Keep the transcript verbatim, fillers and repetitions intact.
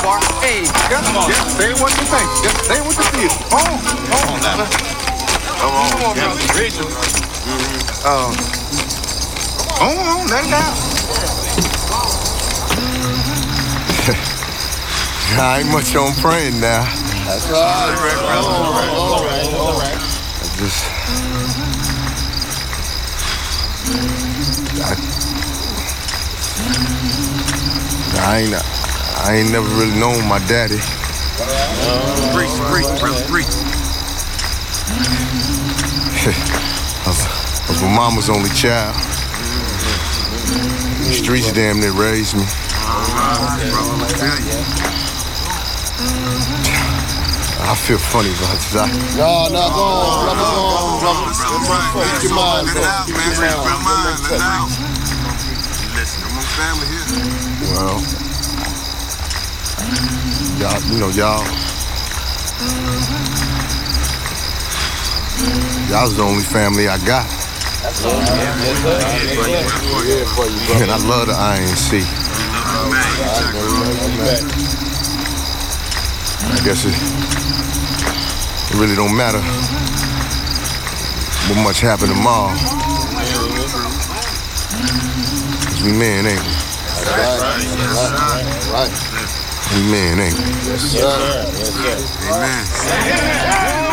boy. Hey, just, just say what you think. Just say what you feel. Oh, oh, on now. Come on, come on, brother. Rachel. Mm-hmm. Uh, come on, let it down. I ain't much on praying now. That's right. All right, brother. All right, all right, all right. I just... I, I ain't... I ain't never really known my daddy. Preach, preach, brother, preach. I was, I was my mama's only child. The streets damn near raised me. I feel funny about this. I... No, no, go on, brother, go on, brother. Keep your mind, bro. Keep your mind. Let it out. Listen, I'm on family here. Well, y'all, you know, y'all, y'all's the only family I got. That's all right. Yeah, for you, brother. And I love the I N C. I guess it, it really don't matter what much happened tomorrow. Cause we men, ain't we? That's right. That's right. Right. We men, ain't we? Yes, sir. Yes, sir. Amen.